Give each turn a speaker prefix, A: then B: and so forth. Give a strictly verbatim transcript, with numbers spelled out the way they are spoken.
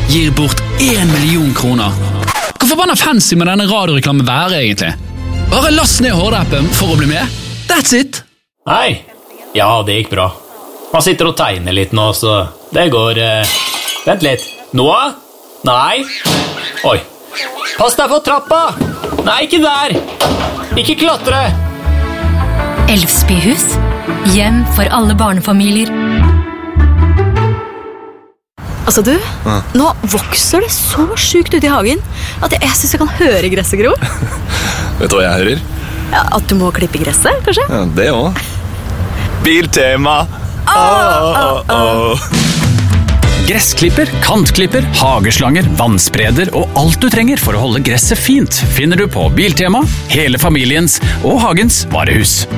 A: gir bort en million kroner. Hvor forbanna fancy med denne radioreklamen være egentlig? Bare last ned Horde-appen for å bli med. That's it!
B: Hei. Ja, det gikk bra. Man sitter og tegner litt nå, så det går... Eh... Vent litt. Noah? Nei. Oi. Pass deg for trappa! Nei, ikke der! Ikke klatre!
C: Elvsbyhus. Hjem for alle barnefamilier.
D: Altså du, ja. Nå vokser det så sykt ut i hagen at jeg synes jeg kan høre gresset gro.
E: Vet du hva jeg hører?
D: Ja, at du må klippe gresset, kanskje?
E: Ja, det også. Biltema! Åh, åh, åh.
A: Gressklipper, kantklipper, hageslanger, vannspreder og alt du trenger for å holde gresset fint finner du på Biltema, hele familiens og hagens varehus.